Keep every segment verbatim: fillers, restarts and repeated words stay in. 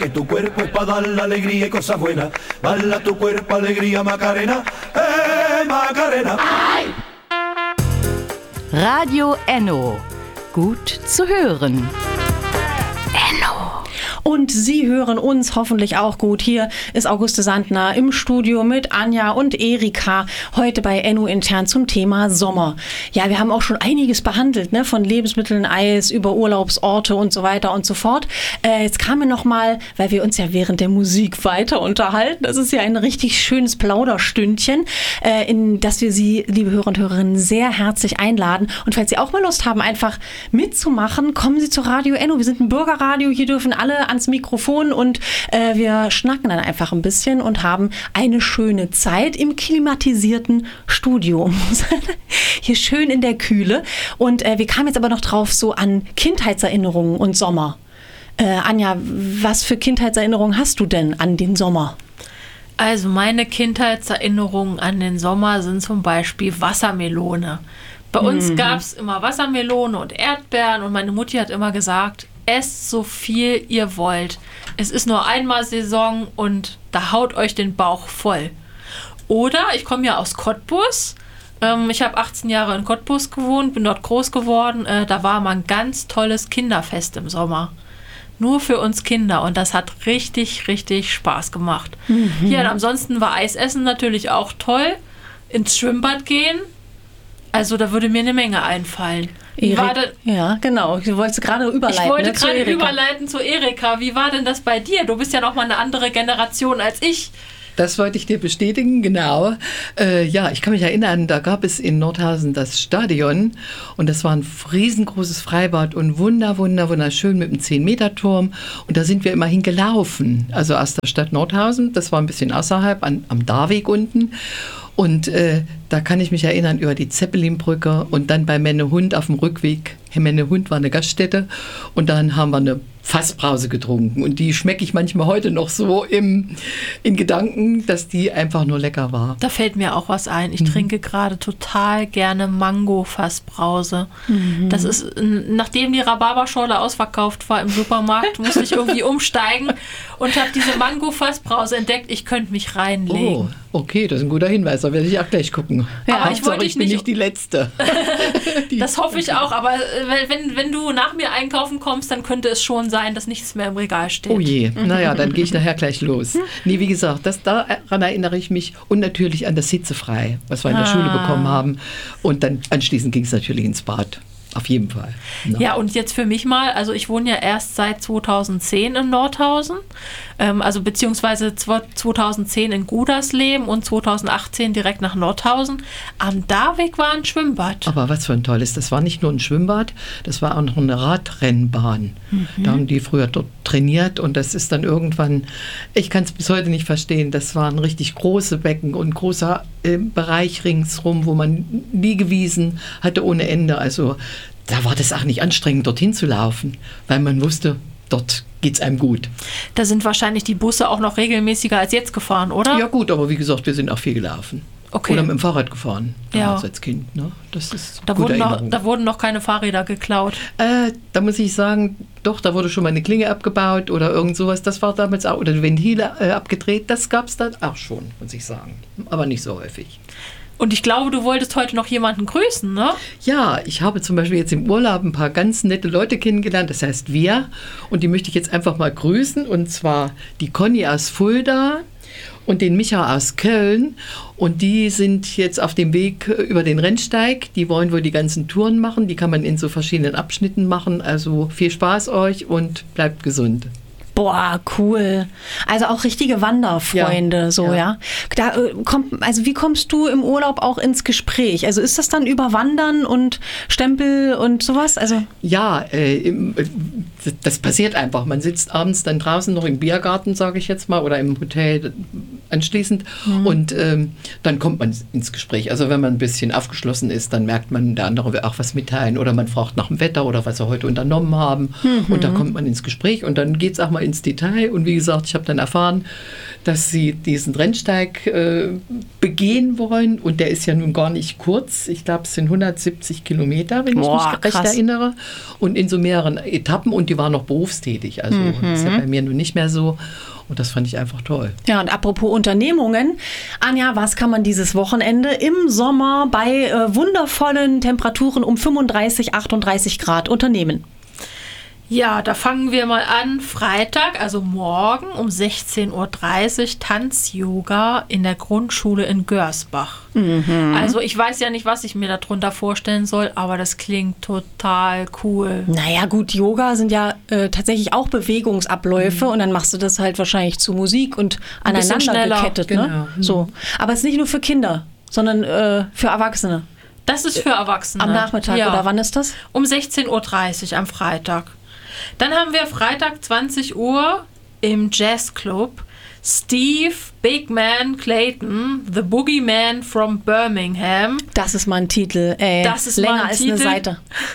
Que tu cuerpo es para dar la alegría y cosas buenas. Bala tu cuerpo, alegría, Macarena. Eh, Macarena. Radio Enno. Gut zu hören. Und Sie hören uns hoffentlich auch gut. Hier ist Auguste Sandner im Studio mit Anja und Erika. Heute bei Enno Intern zum Thema Sommer. Ja, wir haben auch schon einiges behandelt, ne? Von Lebensmitteln, Eis, über Urlaubsorte und so weiter und so fort. Äh, jetzt kamen wir noch mal, weil wir uns ja während der Musik weiter unterhalten. Das ist ja ein richtig schönes Plauderstündchen, äh, in das wir Sie, liebe Hörer und Hörerinnen, sehr herzlich einladen. Und falls Sie auch mal Lust haben, einfach mitzumachen, kommen Sie zu Radio Enno. Wir sind ein Bürgerradio. Hier dürfen alle ans Mikrofon und äh, wir schnacken dann einfach ein bisschen und haben eine schöne Zeit im klimatisierten Studio. Hier schön in der Kühle. Und äh, wir kamen jetzt aber noch drauf so an Kindheitserinnerungen und Sommer. Äh, Anja, was für Kindheitserinnerungen hast du denn an den Sommer? Also meine Kindheitserinnerungen an den Sommer sind zum Beispiel Wassermelone. Bei uns mhm. gab es immer Wassermelone und Erdbeeren und meine Mutti hat immer gesagt, esst so viel ihr wollt. Es ist nur einmal Saison und da haut euch den Bauch voll. Oder ich komme ja aus Cottbus. Ähm, ich habe achtzehn Jahre in Cottbus gewohnt, bin dort groß geworden. Äh, da war mal ein ganz tolles Kinderfest im Sommer. Nur für uns Kinder und das hat richtig, richtig Spaß gemacht. Mhm. Ja, und ansonsten war Eisessen natürlich auch toll. Ins Schwimmbad gehen. Also da würde mir eine Menge einfallen. Wie war denn, ja, genau. Du wolltest gerade überleiten. Ich wollte ne, gerade überleiten zu Erika. Wie war denn das bei dir? Du bist ja noch mal eine andere Generation als ich. Das wollte ich dir bestätigen, genau. Äh, ja, ich kann mich erinnern, da gab es in Nordhausen das Stadion und das war ein riesengroßes Freibad und wunder, wunder, wunderschön mit einem zehn-Meter-Turm und da sind wir immerhin gelaufen. Also aus der Stadt Nordhausen, das war ein bisschen außerhalb, an, am Darweg unten. Und äh, da kann ich mich erinnern über die Zeppelinbrücke und dann bei Mennehund auf dem Rückweg. Mennehund war eine Gaststätte und dann haben wir eine Fassbrause getrunken und die schmecke ich manchmal heute noch so im, in Gedanken, dass die einfach nur lecker war. Da fällt mir auch was ein. Ich mhm. trinke gerade total gerne Mango-Fassbrause. Mhm. Das ist, nachdem die Rhabarberschorle ausverkauft war im Supermarkt, musste ich irgendwie umsteigen und habe diese Mango-Fassbrause entdeckt. Ich könnte mich reinlegen. Oh, okay, das ist ein guter Hinweis. Da werde ich auch gleich gucken. Ja, aber ich, wollte ich bin nicht, nicht die Letzte. die das hoffe ich auch, aber wenn, wenn du nach mir einkaufen kommst, dann könnte es schon sein, dass nichts mehr im Regal steht. Oh je, naja, dann gehe ich nachher gleich los. Nee, wie gesagt, das, daran erinnere ich mich und natürlich an das Hitzefrei, was wir in der ah. Schule bekommen haben. Und dann anschließend ging es natürlich ins Bad. Auf jeden Fall. No. Ja, und jetzt für mich mal, also ich wohne ja erst seit zweitausendzehn in Nordhausen, ähm, also beziehungsweise zweitausendzehn in Gudersleben und zweitausendachtzehn direkt nach Nordhausen. Am Darweg war ein Schwimmbad. Aber was für ein tolles, das war nicht nur ein Schwimmbad, das war auch noch eine Radrennbahn. Mhm. Da haben die früher dort trainiert und das ist dann irgendwann, ich kann es bis heute nicht verstehen, das waren richtig große Becken und großer äh, Bereich ringsrum, wo man Liegewiesen hatte ohne Ende, also da war das auch nicht anstrengend, dorthin zu laufen, weil man wusste, dort geht es einem gut. Da sind wahrscheinlich die Busse auch noch regelmäßiger als jetzt gefahren, oder? Ja gut, aber wie gesagt, wir sind auch viel gelaufen. Okay. Oder mit dem Fahrrad gefahren, damals ja. als Kind. Ne? Das ist da, gute wurden noch, Erinnerung. da wurden noch keine Fahrräder geklaut. Äh, da muss ich sagen, doch, da wurde schon mal eine Klinge abgebaut oder irgend sowas. Das war damals auch, oder Ventile äh, abgedreht. Das gab es dann auch schon, muss ich sagen. Aber nicht so häufig. Und ich glaube, du wolltest heute noch jemanden grüßen, ne? Ja, ich habe zum Beispiel jetzt im Urlaub ein paar ganz nette Leute kennengelernt, das heißt wir. Und die möchte ich jetzt einfach mal grüßen. Und zwar die Conny aus Fulda und den Micha aus Köln. Und die sind jetzt auf dem Weg über den Rennsteig. Die wollen wohl die ganzen Touren machen. Die kann man in so verschiedenen Abschnitten machen. Also viel Spaß euch und bleibt gesund. Boah, cool. Also auch richtige Wanderfreunde, ja, so, ja. ja. Da, äh, kommt, also wie kommst du im Urlaub auch ins Gespräch? Also ist das dann über Wandern und Stempel und sowas? Also ja, äh, das passiert einfach. Man sitzt abends dann draußen noch im Biergarten, sage ich jetzt mal, oder im Hotel anschließend. Mhm. Und ähm, dann kommt man ins Gespräch. Also wenn man ein bisschen aufgeschlossen ist, dann merkt man, der andere will auch was mitteilen oder man fragt nach dem Wetter oder was sie heute unternommen haben. Mhm. Und dann kommt man ins Gespräch und dann geht es auch mal ins Detail. Und wie gesagt, ich habe dann erfahren, dass sie diesen Rennsteig äh, begehen wollen. Und der ist ja nun gar nicht kurz. Ich glaube, es sind hundertsiebzig Kilometer, wenn Boah, ich mich recht krass. erinnere. Und in so mehreren Etappen. Und die waren noch berufstätig. Also Mhm. das ist ja bei mir nun nicht mehr so. Und das fand ich einfach toll. Ja, und apropos Unternehmungen, Anja, was kann man dieses Wochenende im Sommer bei äh, wundervollen Temperaturen um fünfunddreißig, achtunddreißig Grad unternehmen? Ja, da fangen wir mal an. Freitag, also morgen um sechzehn Uhr dreißig Tanz-Yoga in der Grundschule in Görsbach. Mhm. Also ich weiß ja nicht, was ich mir darunter vorstellen soll, aber das klingt total cool. Naja gut, Yoga sind ja äh, tatsächlich auch Bewegungsabläufe mhm. und dann machst du das halt wahrscheinlich zu Musik und Ein bisschen aneinander schneller. gekettet. Genau. Ne? So. Aber es ist nicht nur für Kinder, sondern äh, für Erwachsene. Das ist für Erwachsene. Am Nachmittag Ja. oder wann ist das? Um sechzehn Uhr dreißig am Freitag. Dann haben wir Freitag zwanzig Uhr im Jazzclub Steve Big Man Clayton, The Boogeyman from Birmingham. Das ist mal ein Titel. Ey, Das ist länger mal ein als Titel. eine Seite.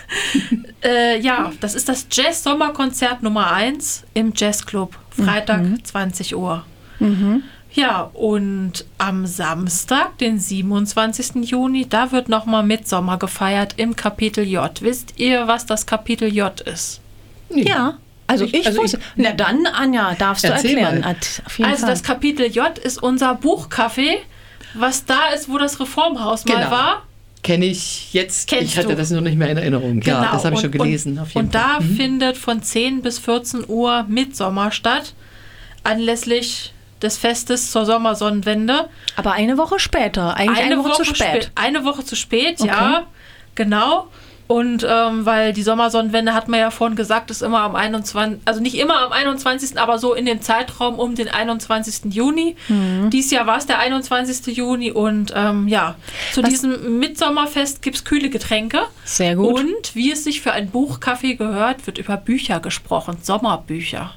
Äh, ja, das ist das Jazz-Sommerkonzert Nummer eins im Jazzclub. Freitag Mhm. zwanzig Uhr. Mhm. Ja, und am Samstag, den siebenundzwanzigsten Juni, da wird nochmal Mitsommer gefeiert im Kapitel J. Wisst ihr, was das Kapitel J ist? Ja. Also Ich- ich, also wusste. ich- Na dann, Anja, darfst du Erzähl erklären. mal. At- Auf jeden Also Fall. das Kapitel J ist unser Buchcafé, was da ist, wo das Reformhaus mal Genau. war. Kenne ich jetzt. Kennst ich hatte du? das nur nicht mehr in Erinnerung. Ja, Genau. das habe ich schon Und- gelesen. Und, auf jeden und Fall. da findet von zehn bis vierzehn Uhr Mitsommer statt, anlässlich des Festes zur Sommersonnenwende. Aber eine Woche später. Eigentlich eine, Woche, zu spät. spä- Eine Woche zu spät, Okay. ja, genau. Und ähm, weil die Sommersonnenwende, hat man ja vorhin gesagt, ist immer am einundzwanzigsten, also nicht immer am einundzwanzigsten, aber so in dem Zeitraum um den einundzwanzigsten Juni. Mhm. Dieses Jahr war es der einundzwanzigste Juni und ähm, ja, zu Was- diesem Mitsommerfest gibt es kühle Getränke. Sehr gut. Und wie es sich für ein Buchcafé gehört, wird über Bücher gesprochen, Sommerbücher.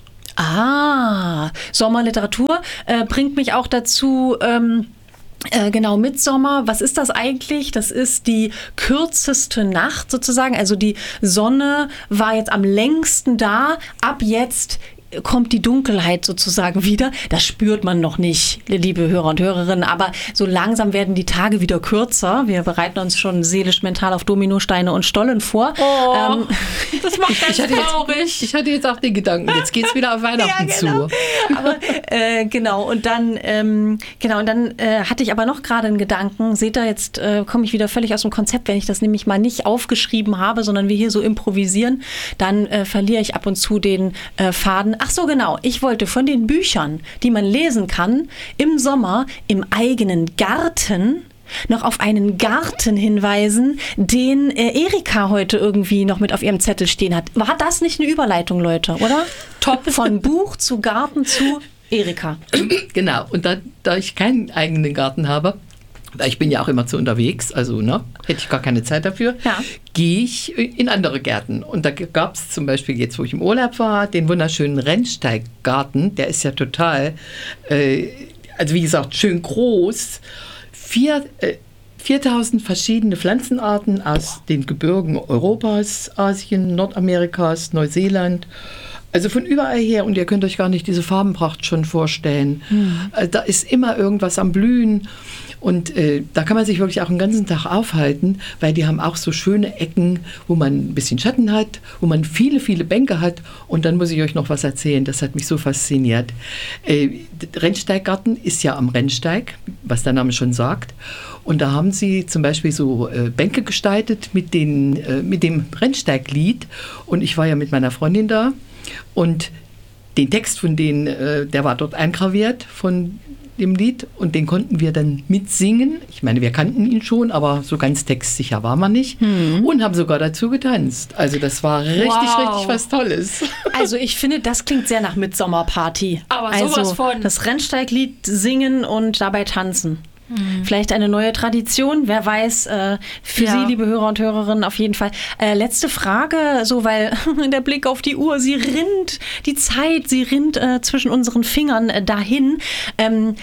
Ah, Sommerliteratur äh, bringt mich auch dazu. Ähm Äh, genau, Mitsommer, was ist das eigentlich? Das ist die kürzeste Nacht sozusagen. Also die Sonne war jetzt am längsten da. Ab jetzt kommt die Dunkelheit sozusagen wieder. Das spürt man noch nicht, liebe Hörer und Hörerinnen. Aber so langsam werden die Tage wieder kürzer. Wir bereiten uns schon seelisch, mental auf Dominosteine und Stollen vor. Oh, Ähm, das macht ganz Ich hatte, traurig. jetzt, ich hatte jetzt auch den Gedanken, jetzt geht es wieder auf Weihnachten Ja, genau. zu. Aber äh, genau, und dann, ähm, genau, und dann äh, hatte ich aber noch gerade einen Gedanken. Seht ihr, jetzt äh, komme ich wieder völlig aus dem Konzept, wenn ich das nämlich mal nicht aufgeschrieben habe, sondern wir hier so improvisieren, dann äh, verliere ich ab und zu den äh, Faden. Ach so, genau. Ich wollte von den Büchern, die man lesen kann, im Sommer im eigenen Garten noch auf einen Garten hinweisen, den äh, Erika heute irgendwie noch mit auf ihrem Zettel stehen hat. War das nicht eine Überleitung, Leute, oder? Top. Von Buch zu Garten zu Erika. Genau, und da, da ich keinen eigenen Garten habe, weil ich bin ja auch immer zu unterwegs, also ne, hätte ich gar keine Zeit dafür, Ja. gehe ich in andere Gärten. Und da gab es zum Beispiel jetzt, wo ich im Urlaub war, den wunderschönen Rennsteiggarten. Der ist ja total, äh, also wie gesagt, schön groß. Vier, äh, viertausend verschiedene Pflanzenarten aus den Gebirgen Europas, Asien, Nordamerikas, Neuseeland. Also von überall her, und ihr könnt euch gar nicht diese Farbenpracht schon vorstellen. Äh, Da ist immer irgendwas am Blühen. Und äh, da kann man sich wirklich auch einen ganzen Tag aufhalten, weil die haben auch so schöne Ecken, wo man ein bisschen Schatten hat, wo man viele, viele Bänke hat. Und dann muss ich euch noch was erzählen, das hat mich so fasziniert. Äh, der Rennsteiggarten ist ja am Rennsteig, was der Name schon sagt. Und da haben sie zum Beispiel so äh, Bänke gestaltet mit, den, äh, mit dem Rennsteiglied. Und ich war ja mit meiner Freundin da. Und den Text von denen, äh, der war dort eingraviert von dem Lied, und den konnten wir dann mitsingen. Ich meine, wir kannten ihn schon, aber so ganz textsicher war man nicht. Und haben sogar dazu getanzt. Also das war richtig, Wow. richtig was Tolles. Also ich finde, das klingt sehr nach Mitsommerparty. Aber also sowas von. das Rennsteiglied singen und dabei tanzen. Vielleicht eine neue Tradition, wer weiß, äh, für Ja. Sie, liebe Hörer und Hörerinnen, auf jeden Fall. Äh, letzte Frage, so weil der Blick auf die Uhr, sie rinnt, die Zeit, sie rinnt äh, zwischen unseren Fingern äh, dahin. Ähm,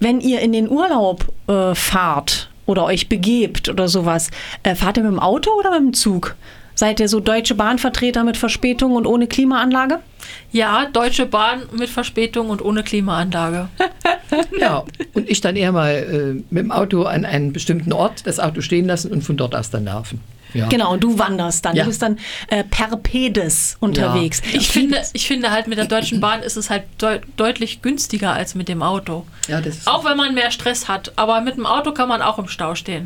wenn ihr in den Urlaub äh, fahrt oder euch begebt oder sowas, äh, fahrt ihr mit dem Auto oder mit dem Zug? Seid ihr so Deutsche Bahnvertreter mit Verspätung und ohne Klimaanlage? Ja, Deutsche Bahn mit Verspätung und ohne Klimaanlage. Ja, und ich dann eher mal äh, mit dem Auto an einen bestimmten Ort das Auto stehen lassen und von dort aus dann laufen. Ja. Genau, und du wanderst dann. Ja. Du bist dann äh, per Pedes unterwegs. Ich finde, ich finde halt, mit der Deutschen Bahn ist es halt deut- deutlich günstiger als mit dem Auto. Ja, das ist Auch wenn man mehr Stress hat. Aber mit dem Auto kann man auch im Stau stehen.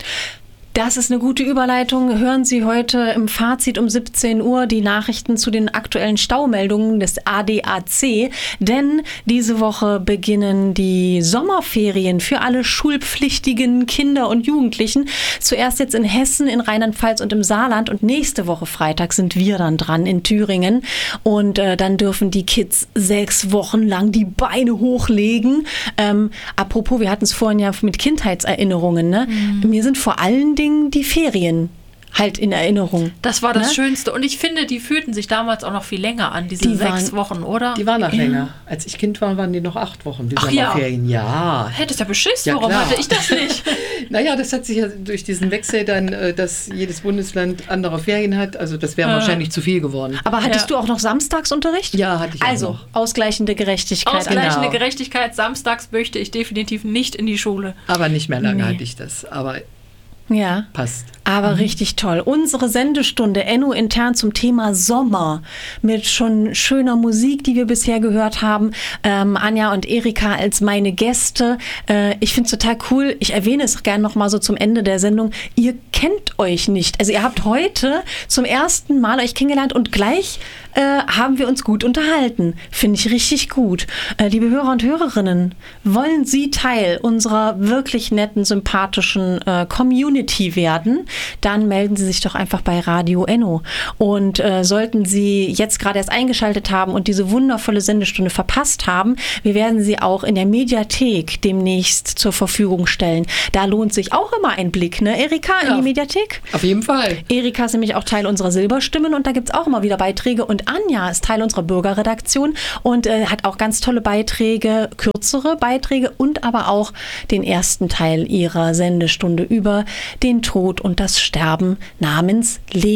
Das ist eine gute Überleitung. Hören Sie heute im Fazit um siebzehn Uhr die Nachrichten zu den aktuellen Staumeldungen des A D A C. Denn diese Woche beginnen die Sommerferien für alle schulpflichtigen Kinder und Jugendlichen. Zuerst jetzt in Hessen, in Rheinland-Pfalz und im Saarland. Und nächste Woche Freitag sind wir dann dran in Thüringen. Und äh, dann dürfen die Kids sechs Wochen lang die Beine hochlegen. Ähm, apropos, wir hatten es vorhin ja mit Kindheitserinnerungen. Ne? Mhm. Mir sind vor allen Dingen die Ferien halt in Erinnerung. Das war das Ne? Schönste. Und ich finde, die fühlten sich damals auch noch viel länger an, diese Die sechs waren- Wochen, oder? Die waren noch länger. Als ich Kind war, waren die noch acht Wochen, die Ach ja. Sommerferien. Ja. Hättest ja beschissen, Ja, warum klar. hatte ich das nicht? Naja, das hat sich ja durch diesen Wechsel dann, äh, dass jedes Bundesland andere Ferien hat. Also das wäre Ah. wahrscheinlich zu viel geworden. Aber hattest Ja. du auch noch Samstagsunterricht? Ja, hatte ich auch Also, noch. ausgleichende Gerechtigkeit. Ausgleichende Genau. Gerechtigkeit. Samstags möchte ich definitiv nicht in die Schule. Aber nicht mehr lange Nee. hatte ich das. Aber Ja. passt. Aber richtig toll. Unsere Sendestunde Enno intern zum Thema Sommer mit schon schöner Musik, die wir bisher gehört haben. Ähm, Anja und Erika als meine Gäste. Äh, ich finde es total cool. Ich erwähne es gerne noch mal so zum Ende der Sendung. Ihr kennt euch nicht. Also ihr habt heute zum ersten Mal euch kennengelernt und gleich äh, haben wir uns gut unterhalten. Finde ich richtig gut. Äh, liebe Hörer und Hörerinnen, wollen Sie Teil unserer wirklich netten, sympathischen äh, Community werden? Dann melden Sie sich doch einfach bei Radio Enno. Und äh, sollten Sie jetzt gerade erst eingeschaltet haben und diese wundervolle Sendestunde verpasst haben, wir werden sie auch in der Mediathek demnächst zur Verfügung stellen. Da lohnt sich auch immer ein Blick, ne, Erika, in Ja. die Mediathek? Auf jeden Fall. Erika ist nämlich auch Teil unserer Silberstimmen und da gibt es auch immer wieder Beiträge. Und Anja ist Teil unserer Bürgerredaktion und äh, hat auch ganz tolle Beiträge, kürzere Beiträge und aber auch den ersten Teil ihrer Sendestunde über den Tod und das Sterben namens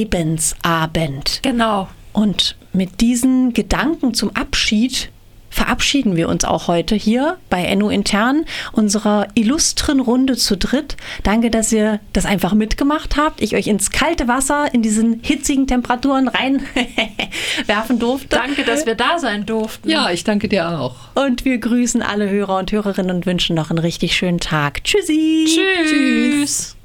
Lebensabend. Genau. Und mit diesen Gedanken zum Abschied verabschieden wir uns auch heute hier bei Enno intern, unserer illustren Runde zu dritt. Danke, dass ihr das einfach mitgemacht habt. Ich euch ins kalte Wasser in diesen hitzigen Temperaturen reinwerfen durfte. Danke, dass wir da sein durften. Ja, ich danke dir auch. Und wir grüßen alle Hörer und Hörerinnen und wünschen noch einen richtig schönen Tag. Tschüssi. Tschüss.